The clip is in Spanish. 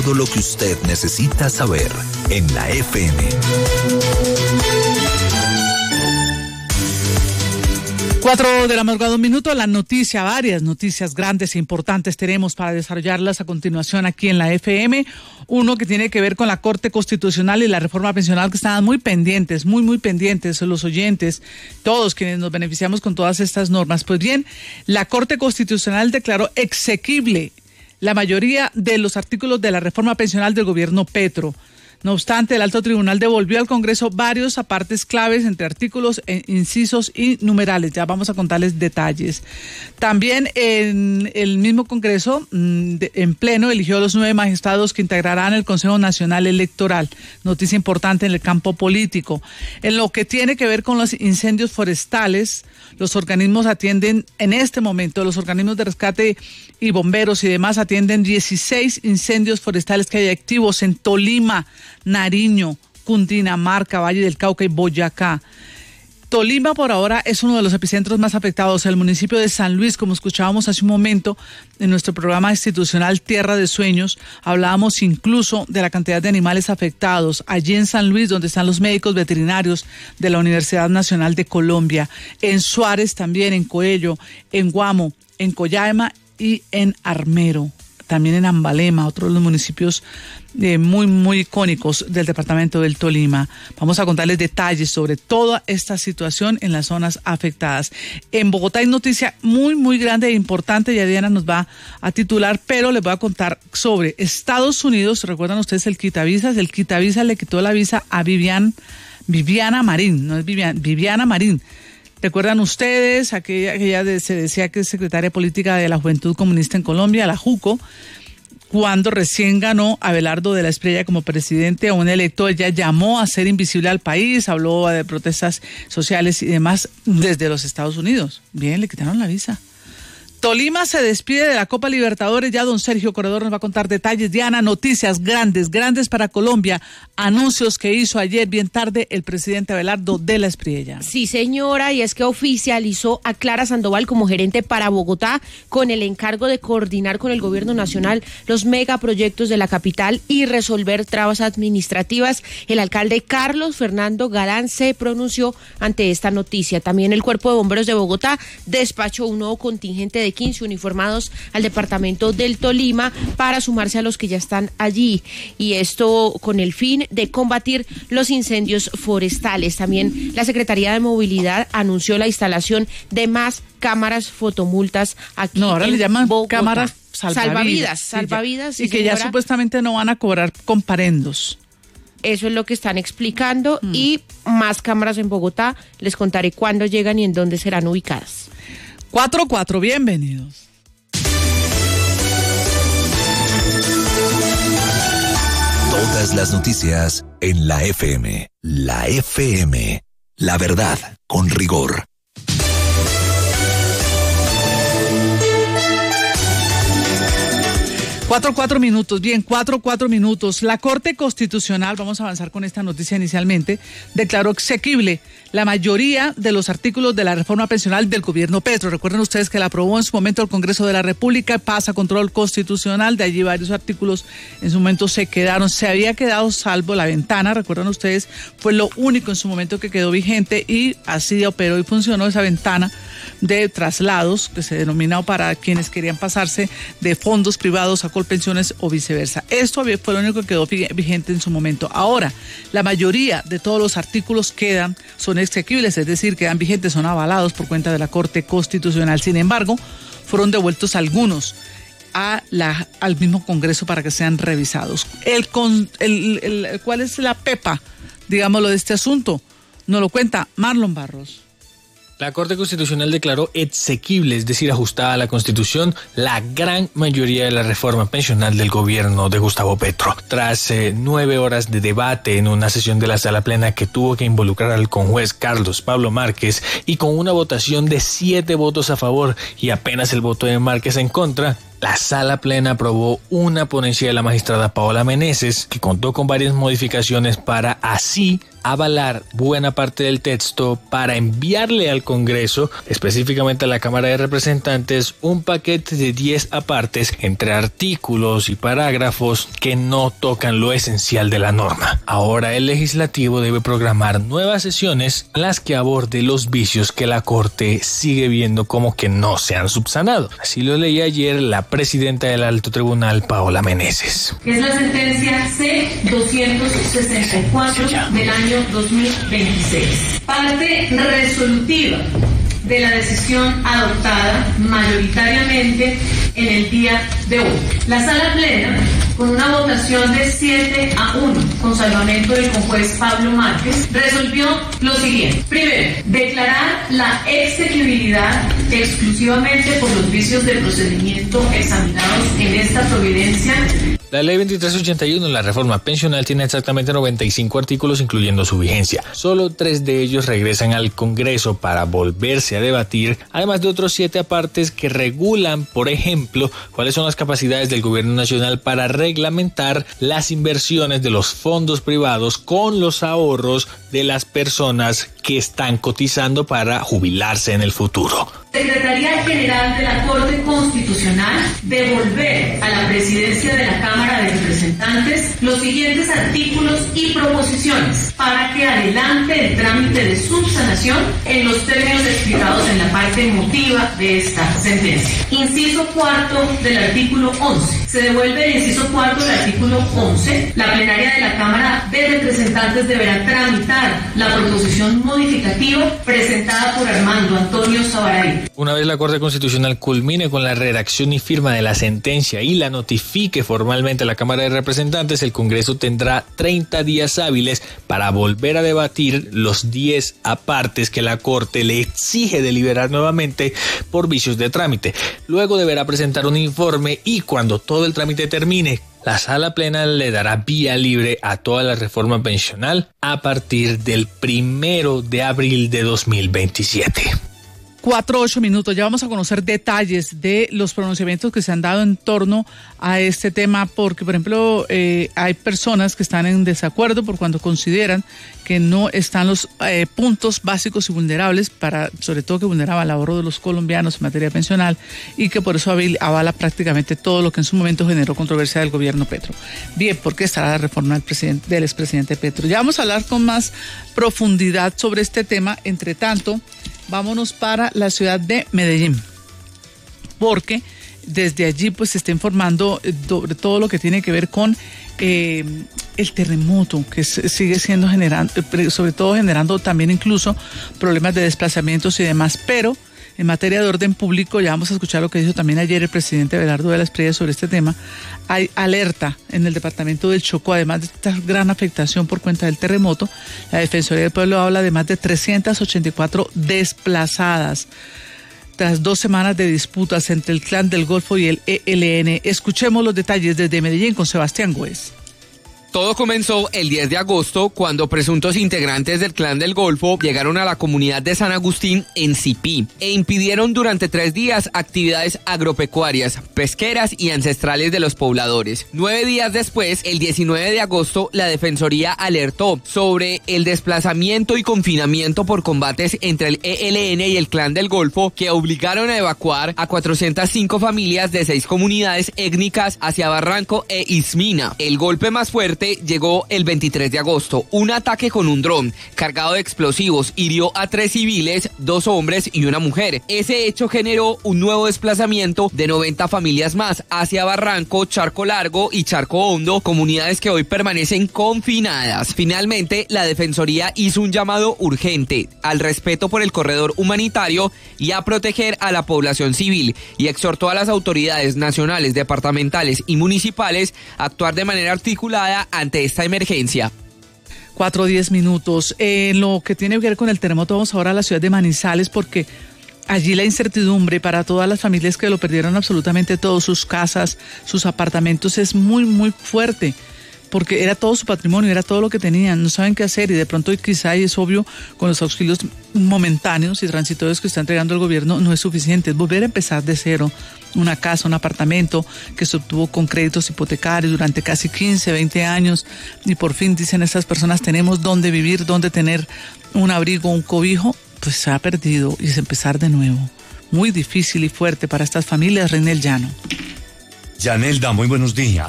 Todo lo que usted necesita saber en la FM. 4 de la madrugada, 1 minuto. La noticia, varias noticias grandes e importantes tenemos para desarrollarlas a continuación aquí en la FM. Uno que tiene que ver con la Corte Constitucional y la reforma pensional, que estaban muy pendientes, muy pendientes los oyentes, todos quienes nos beneficiamos con todas estas normas. Pues bien, la Corte Constitucional declaró exequible la mayoría de los artículos de la reforma pensional del gobierno Petro. No obstante, el Alto Tribunal devolvió al Congreso varios apartes claves entre artículos, incisos y numerales. Ya vamos a contarles detalles. También en el mismo Congreso, en pleno, eligió a los 9 magistrados que integrarán el Consejo Nacional Electoral. Noticia importante en el campo político. En lo que tiene que ver con los incendios forestales, los organismos atienden, en este momento, los organismos de rescate y bomberos y demás atienden 16 incendios forestales que hay activos en Tolima, Nariño, Cundinamarca, Valle del Cauca y Boyacá. Tolima por ahora es uno de los epicentros más afectados. El municipio de San Luis, como escuchábamos hace un momento en nuestro programa institucional Tierra de Sueños, hablábamos incluso de la cantidad de animales afectados. Allí en San Luis, donde están los médicos veterinarios de la Universidad Nacional de Colombia. En Suárez también, en Coello, en Guamo, en Coyaima y en Armero. También en Ambalema, otro de los municipios muy icónicos del departamento del Tolima. Vamos a contarles detalles sobre toda esta situación en las zonas afectadas. En Bogotá hay noticia muy grande e importante, ya Diana nos va a titular, pero les voy a contar sobre Estados Unidos. ¿Recuerdan ustedes el quitavisas? El quitavisas le quitó la visa a Viviana Marín, no es Viviana Marín. ¿Recuerdan ustedes aquella se decía que es secretaria política de la Juventud Comunista en Colombia, la JUCO, cuando recién ganó Abelardo de la Espriella como presidente a un electo? Ella llamó a ser invisible al país, habló de protestas sociales y demás desde los Estados Unidos. Bien, le quitaron la visa. Tolima se despide de la Copa Libertadores. Ya don Sergio Corredor nos va a contar detalles. Diana, noticias grandes para Colombia. Anuncios que hizo ayer bien tarde el presidente Abelardo de la Espriella. Sí, señora, y es que oficializó a Clara Sandoval como gerente para Bogotá con el encargo de coordinar con el gobierno nacional los megaproyectos de la capital y resolver trabas administrativas. El alcalde Carlos Fernando Galán se pronunció ante esta noticia. También el Cuerpo de Bomberos de Bogotá despachó un nuevo contingente de 15 uniformados al departamento del Tolima para sumarse a los que ya están allí, y esto con el fin de combatir los incendios forestales. También la Secretaría de Movilidad anunció la instalación de más cámaras fotomultas aquí. No, ahora le llaman Bogotá. Cámaras salvavidas. Y que ya supuestamente no van a cobrar comparendos. Eso es lo que están explicando. Y más cámaras en Bogotá. Les contaré cuándo llegan y en dónde serán ubicadas. 4-4, bienvenidos. Todas las noticias en la FM. La FM. La verdad con rigor. 4 minutos. Bien, 4 minutos. La Corte Constitucional, vamos a avanzar con esta noticia inicialmente, declaró exequible la mayoría de los artículos de la reforma pensional del gobierno Petro. Recuerden ustedes que la aprobó en su momento el Congreso de la República, pasa a control constitucional, de allí varios artículos en su momento se había quedado salvo la ventana, recuerdan ustedes, fue lo único en su momento que quedó vigente y así operó y funcionó esa ventana de traslados que se denominó para quienes querían pasarse de fondos privados a Colpensiones o viceversa. Esto fue lo único que quedó vigente en su momento. Ahora, la mayoría de todos los artículos son exequibles, es decir, quedan vigentes, son avalados por cuenta de la Corte Constitucional. Sin embargo, fueron devueltos algunos al mismo Congreso para que sean revisados. ¿Cuál es la pepa, digámoslo, de este asunto? Nos lo cuenta Marlon Barros. La Corte Constitucional declaró exequible, es decir, ajustada a la Constitución, la gran mayoría de la reforma pensional del gobierno de Gustavo Petro. Tras 9 horas de debate en una sesión de la Sala Plena que tuvo que involucrar al conjuez Carlos Pablo Márquez y con una votación de 7 votos a favor y apenas el voto de Márquez en contra, la Sala Plena aprobó una ponencia de la magistrada Paola Meneses que contó con varias modificaciones para así avalar buena parte del texto para enviarle al Congreso, específicamente a la Cámara de Representantes, un paquete de 10 apartes entre artículos y parágrafos que no tocan lo esencial de la norma. Ahora el legislativo debe programar nuevas sesiones en las que aborde los vicios que la Corte sigue viendo como que no se han subsanado. Así lo leí ayer la presidenta del Alto Tribunal, Paola Meneses. Es la sentencia C-264 del año 2026. Parte resolutiva de la decisión adoptada mayoritariamente en el día de hoy. La Sala Plena, con una votación de 7-1, con salvamento del conjuez Pablo Márquez, resolvió lo siguiente. Primero, declarar la exequibilidad exclusivamente por los vicios de procedimiento examinados en esta providencia. La ley 2381, la reforma pensional, tiene exactamente 95 artículos, incluyendo su vigencia. Solo 3 de ellos regresan al Congreso para volverse a debatir, además de otros 7 apartes que regulan, por ejemplo, cuáles son las capacidades del gobierno nacional para reglamentar las inversiones de los fondos privados con los ahorros de las personas que están cotizando para jubilarse en el futuro. Secretaría General de la Corte Constitucional devolver a la presidencia de la Cámara de Representantes los siguientes artículos y proposiciones para que adelante el trámite de subsanación en los términos explicados en la parte emotiva de esta sentencia. Inciso cuarto del artículo 11. Se devuelve el inciso cuarto del artículo 11. La plenaria de la Cámara de Representantes deberá tramitar la proposición modificativa presentada por Armando Antonio Sabaray. Una vez la Corte Constitucional culmine con la redacción y firma de la sentencia y la notifique formalmente a la Cámara de Representantes, el Congreso tendrá 30 días hábiles para volver a debatir los 10 apartes que la Corte le exige deliberar nuevamente por vicios de trámite. Luego deberá presentar un informe y cuando todo el trámite termine, la Sala Plena le dará vía libre a toda la reforma pensional a partir del 1 de abril de 2027. 4:08. Ya vamos a conocer detalles de los pronunciamientos que se han dado en torno a este tema, porque, por ejemplo, hay personas que están en desacuerdo por cuando consideran que no están los puntos básicos y vulnerables, sobre todo que vulneraba el ahorro de los colombianos en materia pensional, y que por eso avala prácticamente todo lo que en su momento generó controversia del gobierno Petro. Bien, ¿por qué estará la reforma del expresidente Petro? Ya vamos a hablar con más profundidad sobre este tema. Entre tanto, vámonos para la ciudad de Medellín, porque desde allí pues se está informando sobre todo lo que tiene que ver con el terremoto que sigue siendo sobre todo generando también incluso problemas de desplazamientos y demás. Pero en materia de orden público, ya vamos a escuchar lo que dijo también ayer el presidente Belardo de la Espriella sobre este tema. Hay alerta en el departamento del Chocó, además de esta gran afectación por cuenta del terremoto. La Defensoría del Pueblo habla de más de 384 desplazadas tras 2 semanas de disputas entre el Clan del Golfo y el ELN. Escuchemos los detalles desde Medellín con Sebastián Güez. Todo comenzó el 10 de agosto cuando presuntos integrantes del Clan del Golfo llegaron a la comunidad de San Agustín en Sipí e impidieron durante 3 días actividades agropecuarias, pesqueras y ancestrales de los pobladores. 9 días después, el 19 de agosto, la Defensoría alertó sobre el desplazamiento y confinamiento por combates entre el ELN y el Clan del Golfo que obligaron a evacuar a 405 familias de 6 comunidades étnicas hacia Barranco e Ismina. El golpe más fuerte llegó el 23 de agosto. Un ataque con un dron cargado de explosivos hirió a 3 civiles, 2 hombres y una mujer. Ese hecho generó un nuevo desplazamiento de 90 familias más hacia Barranco, Charco Largo y Charco Hondo, comunidades que hoy permanecen confinadas. Finalmente, la Defensoría hizo un llamado urgente al respeto por el corredor humanitario y a proteger a la población civil y exhortó a las autoridades nacionales, departamentales y municipales a actuar de manera articulada ante esta emergencia. 4:10. Lo que tiene que ver con el terremoto, vamos ahora a la ciudad de Manizales, porque allí la incertidumbre para todas las familias que lo perdieron absolutamente todo, sus casas, sus apartamentos, es muy, muy fuerte. porque era todo su patrimonio, era todo lo que tenían, no saben qué hacer y de pronto quizá, y es obvio, con los auxilios momentáneos y transitorios que está entregando el gobierno no es suficiente, es volver a empezar de cero, una casa, un apartamento que se obtuvo con créditos hipotecarios durante casi 15, 20 años y por fin dicen estas personas tenemos dónde vivir, dónde tener un abrigo, un cobijo, pues se ha perdido y es empezar de nuevo. Muy difícil y fuerte para estas familias, René El Llano. Yanelda, muy buenos días.